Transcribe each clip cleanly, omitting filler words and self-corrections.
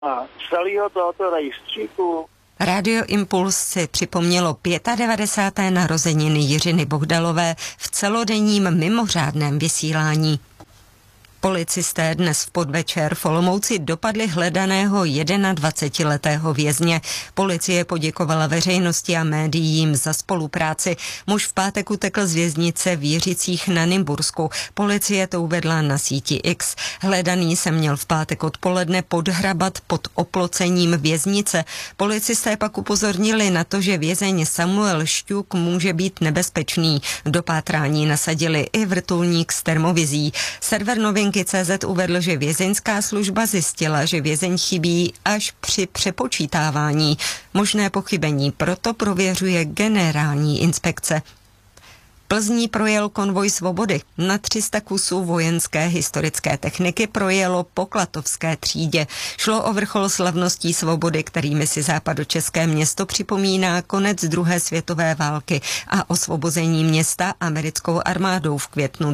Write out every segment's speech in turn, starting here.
a celého tohoto rejstříku. Rádio Impuls si připomnělo 95. narozeniny Jiřiny Bohdalové v celodenním mimořádném vysílání. Policisté dnes v podvečer v Olomouci dopadli hledaného 21letého vězně. Policie poděkovala veřejnosti a médiím za spolupráci. Muž v pátek utekl z věznice v Jiřicích na Nymbursku. Policie to uvedla na síti X. Hledaný se měl v pátek odpoledne podhrabat pod oplocením věznice. Policisté pak upozornili na to, že vězeň Samuel Šťuk může být nebezpečný. Do pátrání nasadili i vrtulník s termovizí. Server Novinky.cz uvedl, že vězeňská služba zjistila, že vězeň chybí až při přepočítávání. Možné pochybení proto prověřuje generální inspekce. Plzní projel konvoj Svobody. Na 300 kusů vojenské historické techniky projelo po Klatovské třídě. Šlo o vrchol slavností svobody, kterými si západočeské město připomíná konec druhé světové války a osvobození města americkou armádou v květnu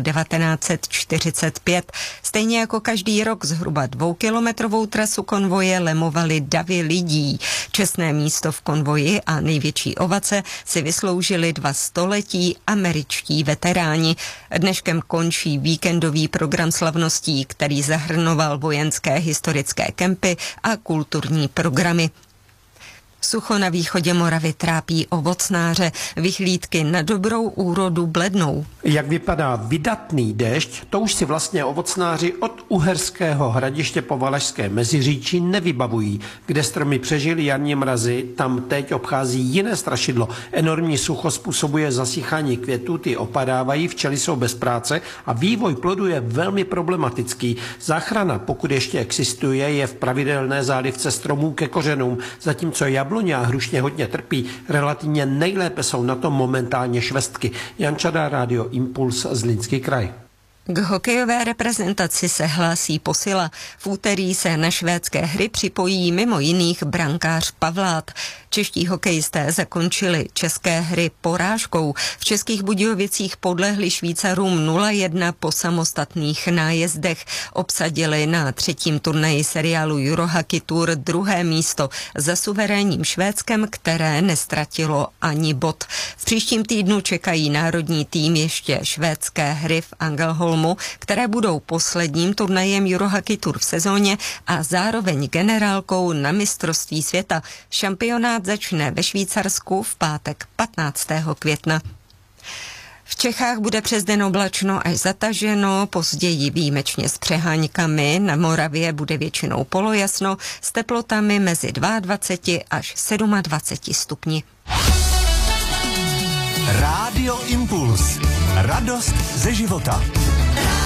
1945. Stejně jako každý rok zhruba 2kilometrovou trasu konvoje lemovaly davy lidí. Čestné místo v konvoji a největší ovace si vysloužili 2 století američtí veteráni. Dneškem končí víkendový program slavností, který zahrnoval vojenské historické kempy a kulturní programy. Sucho na východě Moravy trápí ovocnáře. Vyhlídky na dobrou úrodu blednou. Jak vypadá vydatný déšť, to už si vlastně ovocnáři od Uherského Hradiště po Valašské Meziříčí nevybavují. Kde stromy přežily jarní mrazy, tam teď obchází jiné strašidlo. Enormní sucho způsobuje zasychání květů, ty opadávají, včely jsou bez práce a vývoj plodu je velmi problematický. Záchrana, pokud ještě existuje, je v pravidelné zálivce stromů ke kořenům, zatímco jabloně a hrušně hodně trpí, relativně nejlépe jsou na tom momentálně švestky. Jan Čadá, Rádio Impuls, Zlínský kraj. K hokejové reprezentaci se hlásí posila. V úterý se na švédské hry připojí mimo jiných brankář Pavlát. Čeští hokejisté zakončili české hry porážkou. V Českých Budějovicích podlehli Švýcarům 0-1 po samostatných nájezdech. Obsadili na 3. turnaji seriálu Eurohockey Tour 2. místo za suverénním Švédskem, které nestratilo ani bod. V příštím týdnu čekají národní tým ještě švédské hry v Angelholmu, které budou posledním turnajem Eurohockey Tour v sezóně a zároveň generálkou na mistrovství světa. Šampionát začne ve Švýcarsku v pátek 15. května. V Čechách bude přes den oblačno až zataženo, později výjimečně s přeháňkami. Na Moravě bude většinou polojasno s teplotami mezi 22 až 27 stupni. Rádio Impuls. Radost ze života.